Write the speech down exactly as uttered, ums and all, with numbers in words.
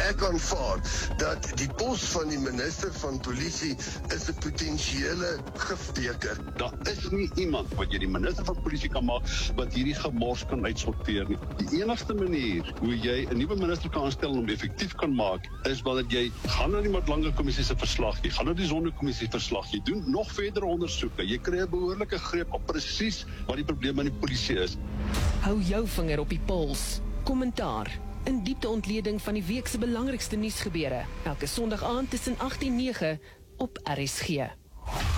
ek aanvaar dat die pos van die minister van polisie is 'n potensiële gifbeker. Daar is nie iemand wat jy die minister van polisie kan maak wat hierdie gemors kan uitsorteer nie. Die enigste manier hoe jy 'n nuwe minister kan aanstel en hom effektief kan maak, is wanneer jy gaan na die Madlanga kommissie se verslag, jy gaan na die Zondo-kommissie verslag, jy doen nog verdere ondersoeke, jy kry 'n behoorlike greep op presies wat die probleem aan die polisie is. Hou jou vinger op die pols. Kommentaar. In diepte ontleding van die week se belangrikste nuusgebeure. Elke Sondag aand tussen agt en nege op R S G.